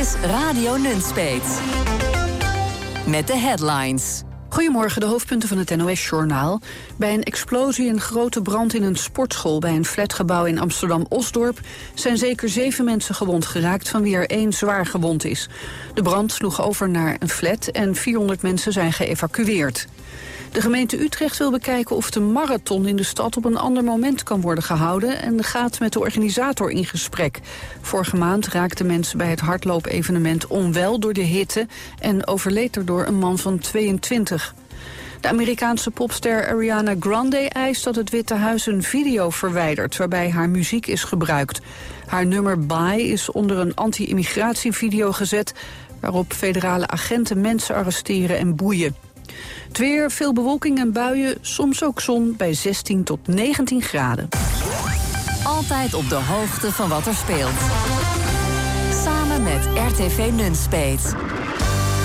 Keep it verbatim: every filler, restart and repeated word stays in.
is Radio Nunspeet. Met de headlines. Goedemorgen, de hoofdpunten van het N O S-journaal. Bij een explosie en grote brand in een sportschool bij een flatgebouw in Amsterdam-Osdorp zijn zeker zeven mensen gewond geraakt, van wie er één zwaar gewond is. De brand sloeg over naar een flat en vierhonderd mensen zijn geëvacueerd. De gemeente Utrecht wil bekijken of de marathon in de stad op een ander moment kan worden gehouden en gaat met de organisator in gesprek. Vorige maand raakten mensen bij het hardloopevenement onwel door de hitte en overleed erdoor een man van tweeëntwintig. De Amerikaanse popster Ariana Grande eist dat het Witte Huis een video verwijdert waarbij haar muziek is gebruikt. Haar nummer Bye is onder een anti-immigratievideo gezet waarop federale agenten mensen arresteren en boeien. Het weer, veel bewolking en buien, soms ook zon bij zestien tot negentien graden. Altijd op de hoogte van wat er speelt. Samen met R T V Nunspeet.